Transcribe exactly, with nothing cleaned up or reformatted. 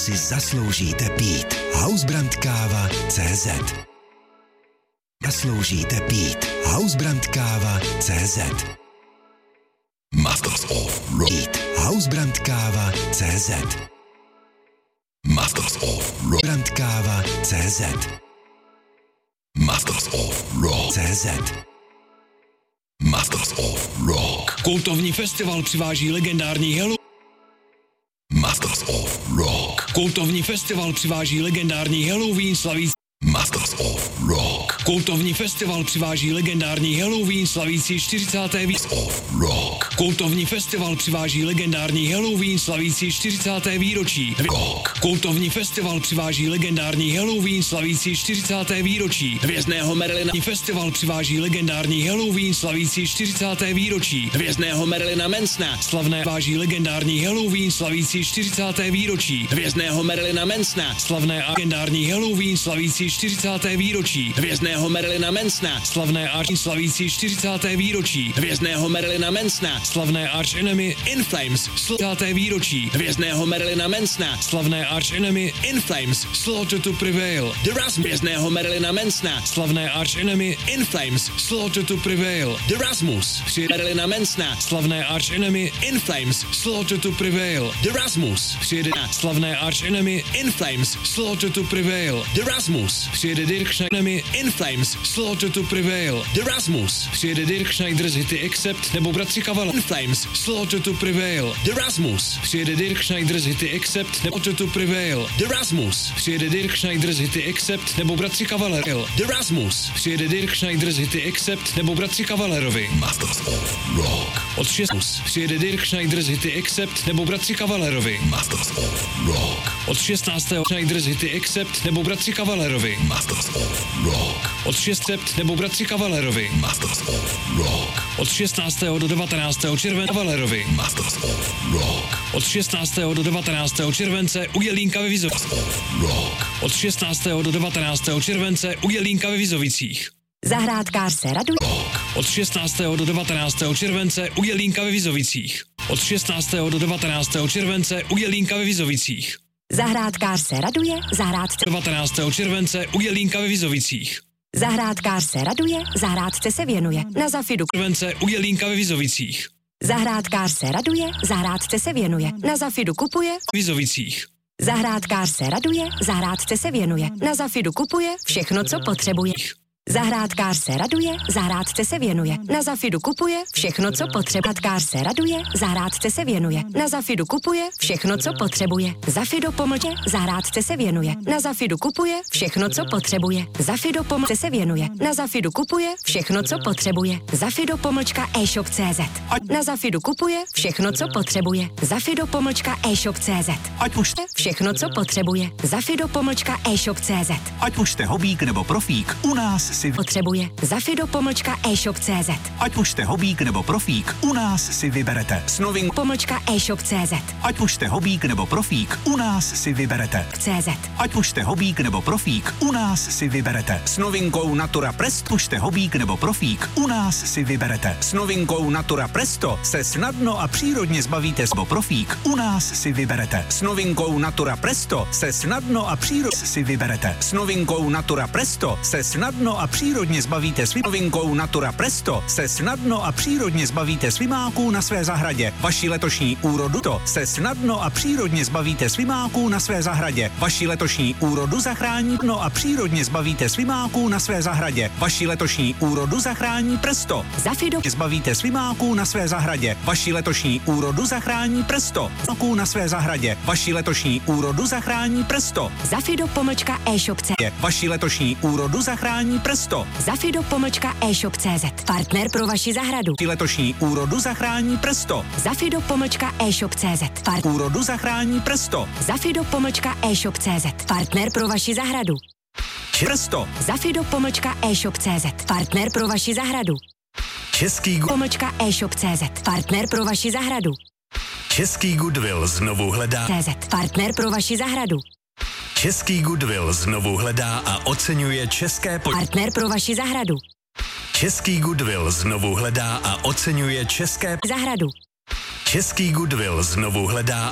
si zasloužíte pít. Hausbrand káva tečka cé zet. Zasloužíte pít. Hausbrand káva tečka cé zet. Masters of Rock. Hausbrand káva tečka cé zet. Masters of Rock. Brand káva tečka cé zet. Masters of Rock. cé zet. Masters of Rock. Kultovní festival přiváží legendární Helu. Masters of Rock. Kultovní festival přiváží legendární Halloween slavící. Masters of Rock. Kultovní festival přiváží legendární Halloween slavící čtyřicáté výročí. Of Rock. Kultovní festival přiváží legendární Halloween slavící čtyřicáté výročí. Rock. Kultovní festival přiváží legendární Halloween slavící čtyřicáté výročí. Hvězdného Marilina. Festival přiváží legendární Halloween slavící čtyřicáté výročí. Hvězdného Marilina Mansona. Slavné váží legendární Halloween slavící čtyřicáté výročí. Hvězdného Marilina Mansona. Slavné a legendární Halloween slavící čtyřicáté výročí. Hvězdného Marilina Mansona. Slavné arch slavící čtyřicáté výročí. Hvězdného Marilina Mansona. Slavné arch enemy In Flames čtyřicáté výročí. Hvězdného Marilina Mansona. Slavné arch enemy In Flames Slaughter to Prevail. The Rasmus. Hvězdného Marilina Mansona. Slavné arch enemy In Flames Slaughter to Prevail. The Rasmus. Při Marilina Mansona. Slavné arch enemy In Flames Slaughter to Prevail. The Rasmus. Přijede slavné arch enemy In Flames Slaughter to Prevail. The Rasmus. Přijede Dirk Schneider In Flames Slaughter to Prevail. The Rasmus. Přijede Dirk Schneider z hity Accept nebo bratři Kavala. In Flames Slaughter to Prevail. The Rasmus. Přijede Dirk Schneider z hity Accept nebo Slaughter to Prevail. The Rasmus. Přijede Dirk Schneider z hity Accept nebo bratři Kavalerovi. The Rasmus. Přijede Dirk Schneider z hity Accept nebo bratři Kavalerovi. Masters of Rock. Od šestnáctého přijede Dirk Schneider z hity Accept nebo bratři Kavalerovi. Masters of Rock. Od šestnáctého Schneider z hity Accept nebo bratři Kavalerovi. Masters of Rock. Od šestnáctého nebo bratři Kavalerovi. Masters of Rock. Od šestnáctého do devatenáctého července Kavalerovi. Masters of Rock. Od šestnáctého do devatenáctého července u Jelínka ve Vizovicích. Rock. Od šestnáctého do devatenáctého července u Jelínka ve Vizovicích. Zahrádkář se raduje. Od šestnáctého do devatenáctého července u Jelínka ve Vizovicích. Od šestnáctého do devatenáctého července u Jelínka ve Vizovicích. Zahrádkář se raduje, zahrádce. devatenáctého července u Jelínka ve Vizovicích. Zahrádkář se raduje, zahrádce se věnuje. Na Zafidu. Července u Jelínka ve Vizovicích. Zahrádkář se raduje, zahrádce se věnuje. Na Zafidu kupuje. Vizovicích. Zahrádkář se raduje, zahrádce se věnuje. Na Zafidu kupuje všechno, co potřebuje. Zahrádkář se raduje, zahrádce se věnuje. Na Zafidu kupuje všechno, co potřebuje. Zahrádkář se raduje, zahrádce se věnuje. Na Zafidu kupuje všechno, co potřebuje. Zafido pomlče, zahrádce se věnuje. Na Zafidu kupuje všechno, co potřebuje. Zafido pomlče se věnuje. Na Zafidu kupuje všechno, co potřebuje. Zafido pomlčka e-shop tečka cé zet. Na Zafidu kupuje všechno, co potřebuje. Zafido pomlčka e-shop tečka cé zet. Ať už všechno, co potřebuje. Zafido pomlčka e-shop tečka cé zet. Ať už jste hobík nebo profík, u nás si potřebuje. Zafido pomlčka e-shop tečka cé zet. Ať už jste hobík nebo profík, u nás si vyberete. S novin pomlčka e-shop tečka cé zet. Ať už jste hobík nebo profík, u nás si vyberete. cé zet. Ať už jste hobík nebo profík, u nás si vyberete. S novinkou Natura Presto. Už jste hobík nebo profík, u nás si vyberete. S novinkou Natura Presto se snadno a přírodně zbavíte nebo profík, u nás si vyberete. S novinkou Natura Presto se snadno a přírodně si vyberete. S novinkou Natura Presto se snadno a přírodně zbavíte svým novinkou Natura Presto se snadno a přírodně zbavíte svimáků na své zahradě. Vaši letošní úrodu to se snadno a přírodně zbavíte svimáků na své zahradě. Vaši letošní úrodu zachrání no a přírodně zbavíte svimáků na své zahradě. Vaši letošní úrodu zachrání Presto. Zafido Zbavíte svimáků na své zahradě. Vaši letošní úrodu zachrání Presto. Svimáků na své zahradě. Vaši letošní úrodu zachrání Presto. Zafido pomlčka e-shop tečka cé zet. Vaši letošní úrodu zachrání Presto. Zafido pomlčka e-shop tečka cé zet. Partner pro vaši zahradu. Letošní úrodu zachrání Presto. Zafido pomlčka e-shop tečka cé zet. Part... Úrodu zachrání Presto. Zafido pomlčka e-shop tečka cé zet. Partner pro vaši zahradu. Presto. Zafido pomlčka e-shop tečka cé zet. Partner pro vaši zahradu. Český gu... Pomlčka e-shop tečka cé zet. Partner pro vaši zahradu. Český Goodwill znovu hledá... cé zet. Partner pro vaši zahradu. Český Goodwill znovu hledá a oceňuje české... Po... Partner pro vaši zahradu. Český Goodwill znovu hledá a oceňuje české... Zahradu. Český Goodwill znovu hledá